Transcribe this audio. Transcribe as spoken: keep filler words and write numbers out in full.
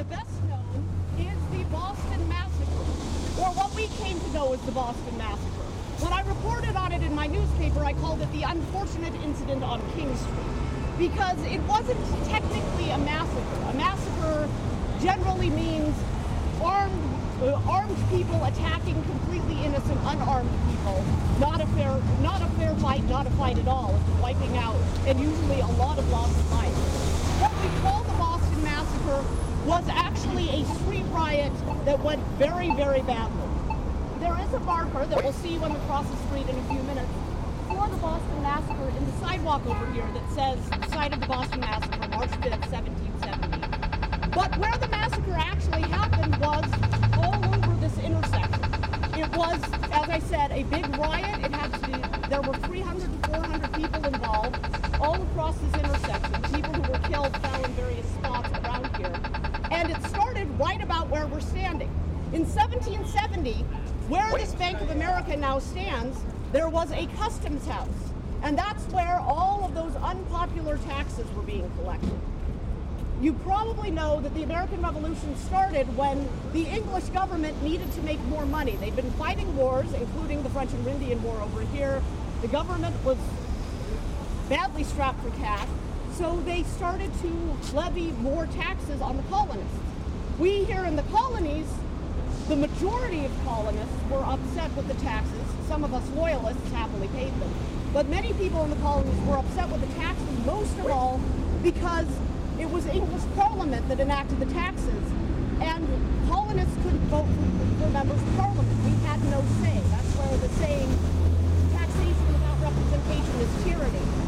best known is the Boston Massacre, or what we came to know as the Boston Massacre. When I reported on it in my newspaper, I called it the unfortunate incident on King Street, because it wasn't technically a massacre. A massacre generally means armed, uh, armed people attacking completely innocent, unarmed people. Not a fair, not a fair fight, not a fight at all. It's wiping out, and usually a lot of loss of life. What we call the Boston Massacre was actually a street riot that went very, very badly. There is a marker that we'll see when we cross the street in a few minutes for the Boston Massacre in the sidewalk over here that says site of the Boston Massacre, March fifth, seventeen seventy. But where the massacre actually happened was all over this intersection. It was, as I said, a big riot. It had to be, there were three hundred to four hundred people involved all across this intersection. People who were killed fell in various spots around here. And it started right about where we're standing. In seventeen seventy, where this Bank of America now stands, there was a customs house. And that's where all of those unpopular taxes were being collected. You probably know that the American Revolution started when the English government needed to make more money. They'd been fighting wars, including the French and Indian War over here. The government was badly strapped for cash, so they started to levy more taxes on the colonists. We here in the colonies, the majority of colonists were upset with the taxes. Some of us loyalists happily paid them. But many people in the colonies were upset with the taxes, most of all because it was English Parliament that enacted the taxes, and colonists couldn't vote for, for members of Parliament. We had no say. That's where the saying, taxation without representation is tyranny.